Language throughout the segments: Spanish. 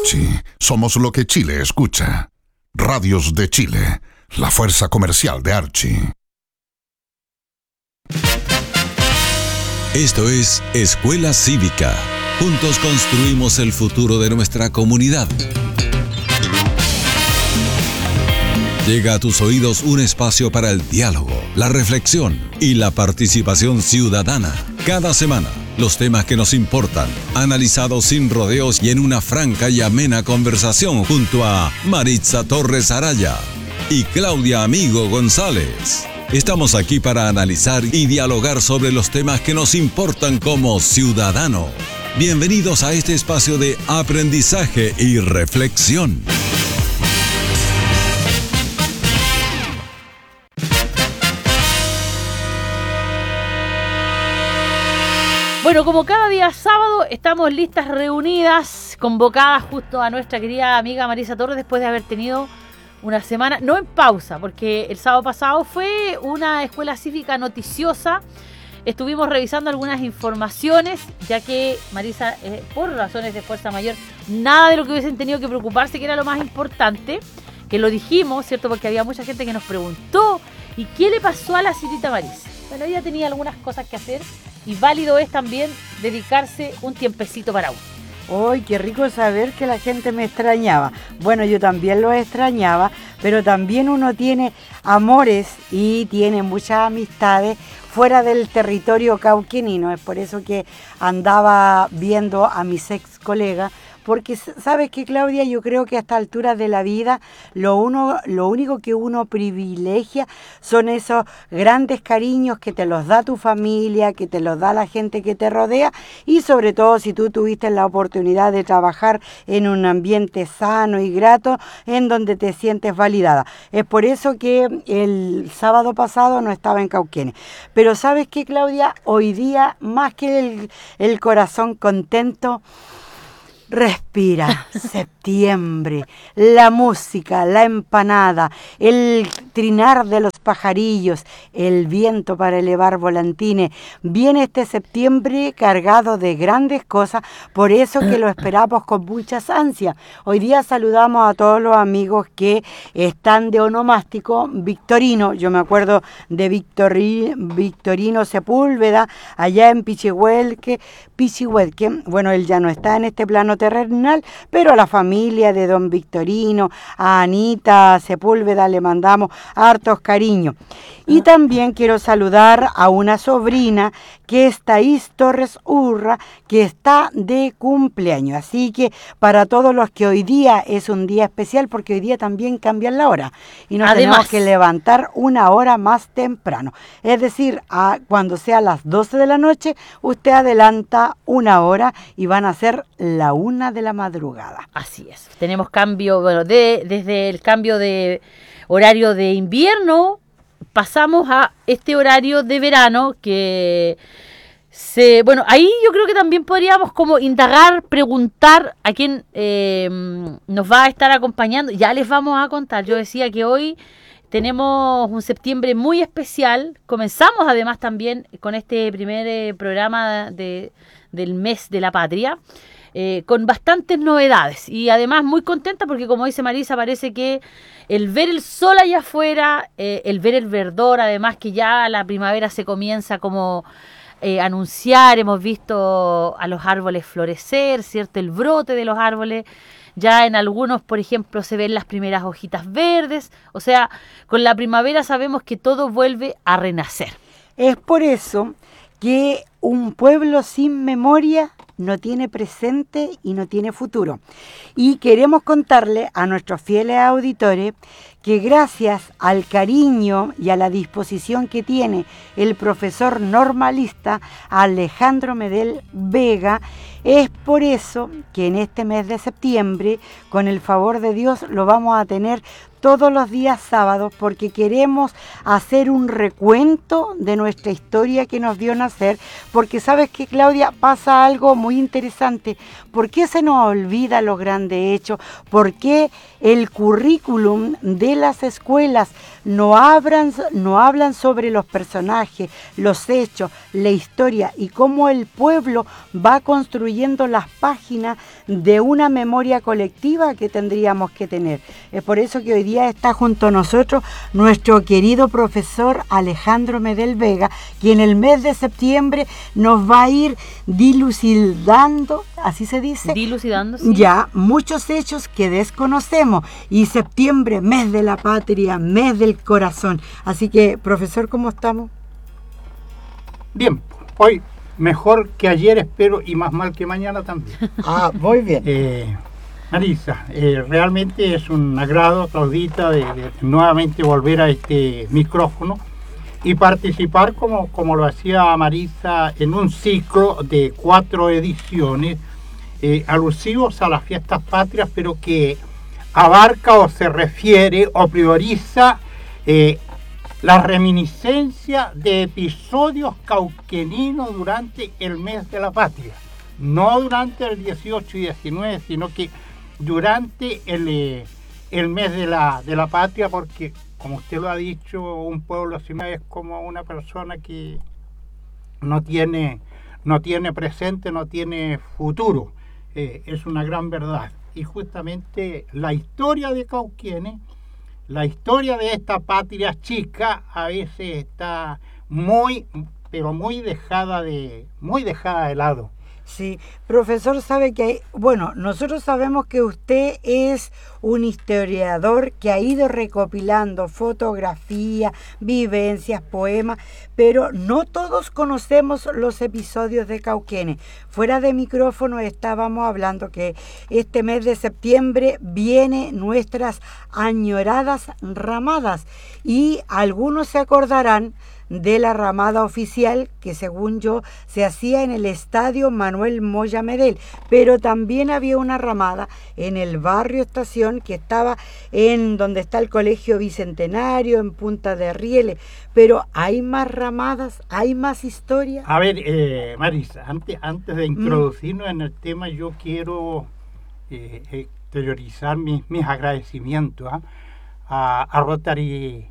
Archie, somos lo que Chile escucha. Radios de Chile, la fuerza comercial de Archie. Esto es Escuela Cívica. Juntos construimos el futuro de nuestra comunidad. Llega a tus oídos un espacio para el diálogo, la reflexión y la participación ciudadana. Cada semana, los temas que nos importan, analizados sin rodeos y en una franca y amena conversación junto a Maritza Torres Araya y Claudia Amigo González. Estamos aquí para analizar y dialogar sobre los temas que nos importan como ciudadanos. Bienvenidos a este espacio de aprendizaje y reflexión. Bueno, como cada día sábado, estamos listas, reunidas, convocadas justo a nuestra querida amiga Maritza Torres después de haber tenido una semana, no en pausa, porque el sábado pasado fue una escuela cívica noticiosa. Estuvimos revisando algunas informaciones, ya que Maritza, por razones de fuerza mayor, nada de lo que hubiesen tenido que preocuparse, que era lo más importante, que lo dijimos, ¿cierto? Porque había mucha gente que nos preguntó, ¿y qué le pasó a la señorita Maritza? Bueno, ella tenía algunas cosas que hacer y válido es también dedicarse un tiempecito para uno. ¡Ay, qué rico saber que la gente me extrañaba! Bueno, yo también lo extrañaba, pero también uno tiene amores y tiene muchas amistades fuera del territorio cauquenino. Es por eso que andaba viendo a mis ex colegas, porque sabes que, Claudia, yo creo que a esta altura de la vida lo único que uno privilegia son esos grandes cariños que te los da tu familia, que te los da la gente que te rodea, y sobre todo si tú tuviste la oportunidad de trabajar en un ambiente sano y grato en donde te sientes validada. Es por eso que el sábado pasado no estaba en Cauquenes. Pero sabes que, Claudia, hoy día más que el corazón contento, respira septiembre, la música, la empanada, el trinar de los pajarillos, el viento para elevar volantines. Viene este septiembre cargado de grandes cosas, por eso que lo esperamos con muchas ansias. Hoy día saludamos a todos los amigos que están de onomástico Victorino. Yo me acuerdo de Victorino Sepúlveda, allá en Pichihuelque. Bueno, él ya no está en este plano terrenal, pero a la familia de don Victorino, a Anita Sepúlveda le mandamos hartos cariños. Y también quiero saludar a una sobrina que es Thaís Torres Urra, que está de cumpleaños. Así que para todos los que hoy día es un día especial, porque hoy día también cambian la hora y nos tenemos que levantar una hora más temprano. Es decir, cuando sea las 12 de la noche, usted adelanta una hora y van a ser la 1 de la madrugada. Así es. Tenemos cambio, bueno, desde el cambio de horario de invierno, pasamos a este horario de verano que bueno, ahí yo creo que también podríamos como indagar, preguntar a quién nos va a estar acompañando. Ya les vamos a contar. Yo decía que hoy tenemos un septiembre muy especial. Comenzamos además también con este primer programa del mes de la patria, con bastantes novedades y además muy contenta porque, como dice Maritza, parece que el ver el sol allá afuera, el ver el verdor, además que ya la primavera se comienza como anunciar, hemos visto a los árboles florecer, ¿cierto? El brote de los árboles, ya en algunos, por ejemplo, se ven las primeras hojitas verdes, o sea, con la primavera sabemos que todo vuelve a renacer. Es por eso que un pueblo sin memoria no tiene presente y no tiene futuro. Y queremos contarle a nuestros fieles auditores que gracias al cariño y a la disposición que tiene el profesor normalista Alejandro Medel Vega, es por eso que en este mes de septiembre, con el favor de Dios, lo vamos a tener todos los días sábados porque queremos hacer un recuento de nuestra historia que nos vio nacer, porque sabes que, Claudia, pasa algo muy interesante. ¿Por qué se nos olvida los grandes hechos? ¿Por qué el currículum de las escuelas no hablan sobre los personajes, los hechos, la historia y cómo el pueblo va construyendo las páginas de una memoria colectiva que tendríamos que tener? Es por eso que hoy día está junto a nosotros nuestro querido profesor Alejandro Medel Vega, que en el mes de septiembre nos va a ir dilucidando, ¿así se dice? Dilucidando, sí. Ya, muchos hechos que desconocemos. Y septiembre, mes de la patria, mes del corazón. Así que, profesor, ¿cómo estamos? Bien, hoy mejor que ayer espero y más mal que mañana también. Ah, muy bien. Marisa, realmente es un agrado, Claudita, de nuevamente volver a este micrófono y participar como lo hacía Marisa en un ciclo de 4 ediciones alusivos a las fiestas patrias, pero que abarca o se refiere o prioriza la reminiscencia de episodios cauqueninos durante el mes de la patria, no durante el 18 y 19, sino que durante el mes de la patria, porque como usted lo ha dicho, un pueblo sin es como una persona que no tiene presente, no tiene futuro. Es una gran verdad. Y justamente la historia de Cauquenes, la historia de esta patria chica, a veces está pero muy dejada de lado. Sí, profesor, sabe que, nosotros sabemos que usted es un historiador que ha ido recopilando fotografías, vivencias, poemas, pero no todos conocemos los episodios de Cauquenes. Fuera de micrófono estábamos hablando que este mes de septiembre viene nuestras añoradas ramadas y algunos se acordarán de la ramada oficial que, según yo, se hacía en el estadio Manuel Moya Medel, pero también había una ramada en el barrio Estación que estaba en donde está el Colegio Bicentenario, en Punta de Rieles. Pero hay más ramadas, hay más historia. A ver, Marisa, antes de introducirnos en el tema, yo quiero exteriorizar mis agradecimientos a Rotary,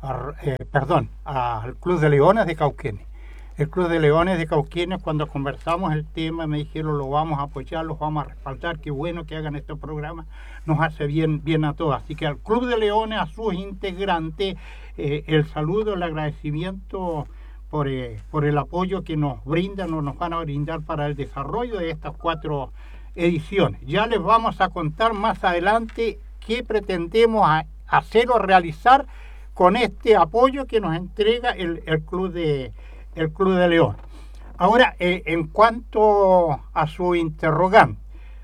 al Club de Leones de Cauquenes. El Club de Leones de Cauquenes, cuando conversamos el tema, me dijeron: lo vamos a apoyar, los vamos a respaldar, qué bueno que hagan estos programas, nos hace bien a todos. Así que al Club de Leones, a sus integrantes, el saludo, el agradecimiento por el apoyo que nos brindan o nos van a brindar para el desarrollo de estas 4 ediciones. Ya les vamos a contar más adelante qué pretendemos hacer o realizar con este apoyo que nos entrega el Club de León. Ahora, en cuanto a su interrogante,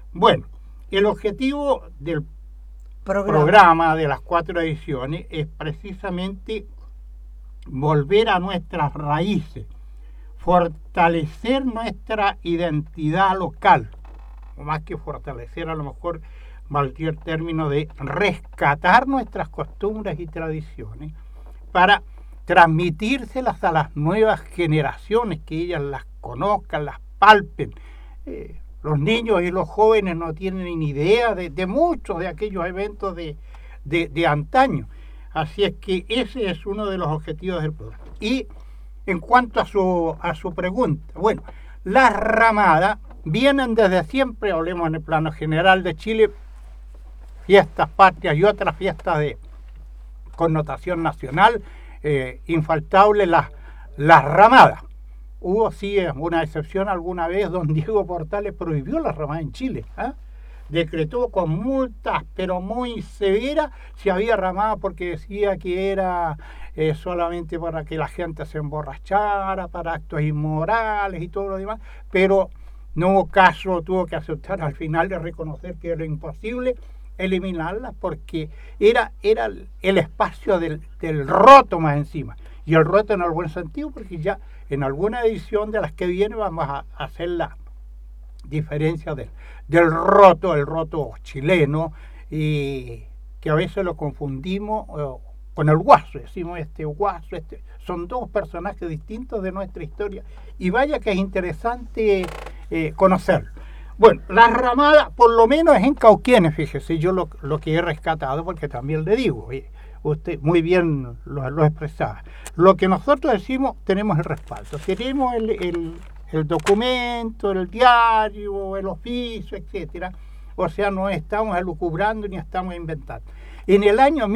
el objetivo del programa de las 4 ediciones es precisamente volver a nuestras raíces, fortalecer nuestra identidad local, o más que fortalecer, a lo mejor valdría el término de rescatar nuestras costumbres y tradiciones para transmitírselas a las nuevas generaciones, que ellas las conozcan, las palpen. Los niños y los jóvenes no tienen ni idea de muchos de aquellos eventos de antaño. Así es que ese es uno de los objetivos del programa. Y en cuanto a su pregunta, las ramadas vienen desde siempre, hablemos en el plano general de Chile, fiestas patrias y otras fiestas de connotación nacional, infaltable las ramadas. Hubo sí una excepción alguna vez, don Diego Portales prohibió las ramadas en Chile, decretó con multas pero muy severas si había ramada, porque decía que era solamente para que la gente se emborrachara, para actos inmorales y todo lo demás, pero no hubo caso, tuvo que aceptar al final de reconocer que era imposible eliminarlas porque era el espacio del roto más encima, y el roto en el buen sentido, porque ya en alguna edición de las que viene vamos a hacer la diferencia del roto, el roto chileno, y que a veces lo confundimos con el Guaso, decimos Guaso, son dos personajes distintos de nuestra historia, y vaya que es interesante conocerlo. Bueno, la ramada, por lo menos en Cauquenes, fíjese, yo lo que he rescatado, porque también le digo, usted muy bien lo expresaba. Lo que nosotros decimos, tenemos el respaldo, tenemos el documento, el diario, el oficio, etcétera. O sea, no estamos elucubrando ni estamos inventando. En el año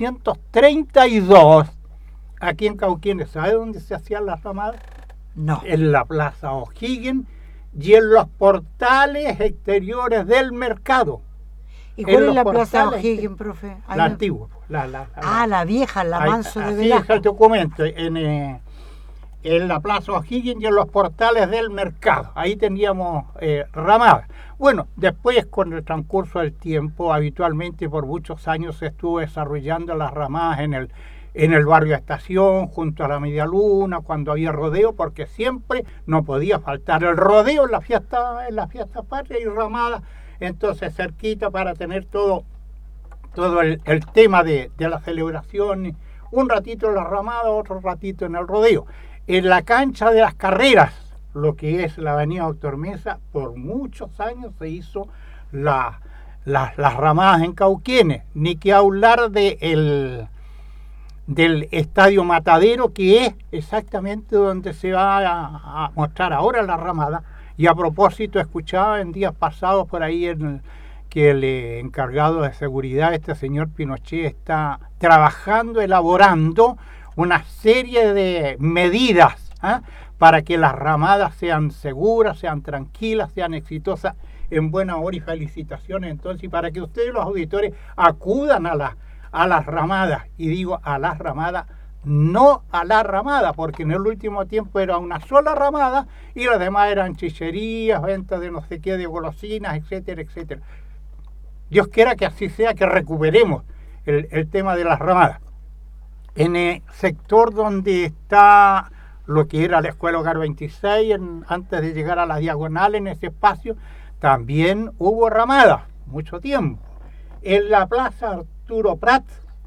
1932, aquí en Cauquenes, ¿sabe dónde se hacían las ramadas? No. En la Plaza O'Higgins y en los portales exteriores del mercado. ¿Y cuál es la Plaza portales O'Higgins, profe? La antigua. La vieja, la Manso de Así Velasco. es el documento, en la Plaza O'Higgins y en los portales del mercado. Ahí teníamos ramadas. Bueno, después, con el transcurso del tiempo, habitualmente por muchos años se estuvo desarrollando las ramadas en el barrio Estación, junto a la Media Luna, cuando había rodeo, porque siempre no podía faltar el rodeo en la fiesta patria y ramada, entonces cerquita para tener todo el tema de la celebración, un ratito en la ramada, otro ratito en el rodeo. En la cancha de las carreras, lo que es la avenida Doctor Mesa, por muchos años se hizo las ramadas en Cauquenes, ni que hablar del Estadio Matadero, que es exactamente donde se va a mostrar ahora la ramada. Y a propósito, escuchaba en días pasados por ahí que el encargado de seguridad, este señor Pinochet, está trabajando, elaborando una serie de medidas para que las ramadas sean seguras, sean tranquilas, sean exitosas, en buena hora, y felicitaciones entonces, y para que ustedes los auditores acudan a las ramadas, y digo a las ramadas, no a la ramada, porque en el último tiempo era una sola ramada y las demás eran chicherías, ventas de no sé qué, de golosinas, etcétera, etcétera. Dios quiera que así sea, que recuperemos el tema de las ramadas. En el sector donde está lo que era la Escuela Hogar 26, antes de llegar a la diagonal, en ese espacio, también hubo ramadas, mucho tiempo. En la Plaza Arturo Prat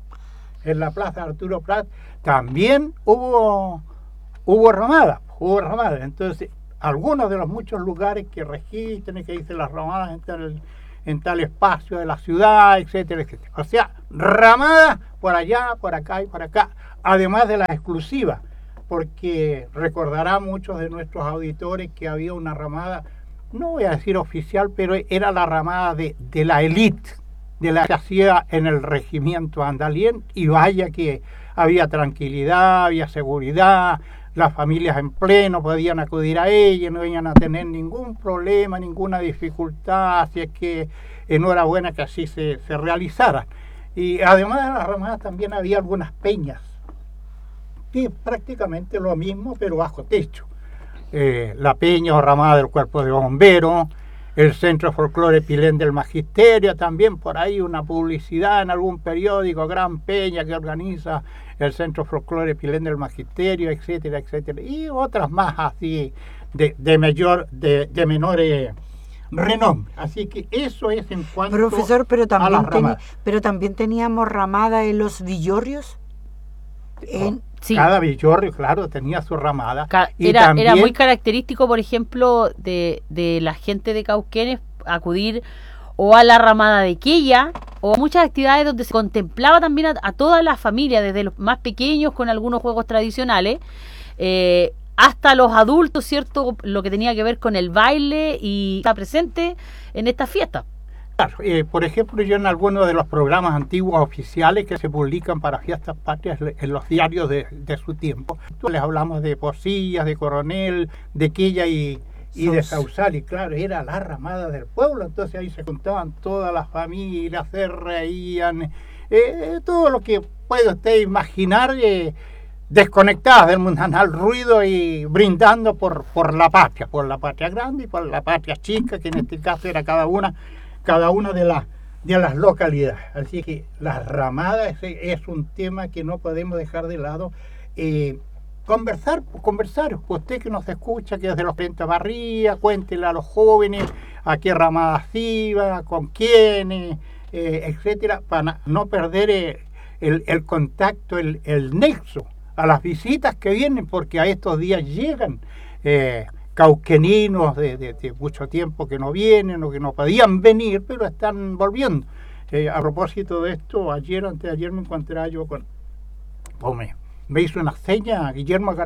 también hubo ramadas. Entonces, algunos de los muchos lugares que registran, que dicen las ramadas en tal espacio de la ciudad, etcétera, etcétera. O sea, ramadas por allá, por acá y por acá, además de las exclusivas, porque recordarán muchos de nuestros auditores que había una ramada, no voy a decir oficial, pero era la ramada de la élite, de la que hacía en el regimiento Andalien, y vaya que había tranquilidad, había seguridad, las familias en pleno podían acudir a ella, no iban a tener ningún problema, ninguna dificultad, así es que enhorabuena que así se realizara. Y además de las ramadas también había algunas peñas, que es prácticamente lo mismo, pero bajo techo. La peña o ramada del Cuerpo de Bomberos, el Centro Folclore Pilén del Magisterio, también por ahí una publicidad en algún periódico, gran peña que organiza el Centro Folclore Pilén del Magisterio, etcétera, etcétera, y otras más así de menores renombre. Así que eso es en cuanto, profesor, pero a las también, ramadas. pero también teníamos ramada en los villorrios. Sí. Cada villorrio, claro, tenía su ramada. Era muy característico, por ejemplo, de la gente de Cauquenes acudir o a la ramada de Quilla, o a muchas actividades donde se contemplaba también a toda la familia, desde los más pequeños con algunos juegos tradicionales, hasta los adultos, ¿cierto? Lo que tenía que ver con el baile, y está presente en esta fiesta. Claro, por ejemplo, yo en algunos de los programas antiguos oficiales que se publican para fiestas patrias en los diarios de su tiempo, les hablamos de Posillas, de Coronel, de Quilla y de Sausal, y claro, era la ramada del pueblo, entonces ahí se juntaban todas las familias, se reían, todo lo que puede usted imaginar, desconectadas del mundanal ruido y brindando por la patria grande y por la patria chica, que en este caso era cada una de las localidades. Así que las ramadas es un tema que no podemos dejar de lado. Conversar, usted que nos escucha, que desde los 30 barría, cuéntele a los jóvenes a qué ramadas iba, con quiénes, etcétera, para no perder el contacto, el nexo a las visitas que vienen, porque a estos días llegan cauqueninos de mucho tiempo que no vienen o que no podían venir, pero están volviendo. A propósito de esto, antes de ayer me encontré yo me hizo una seña Guillermo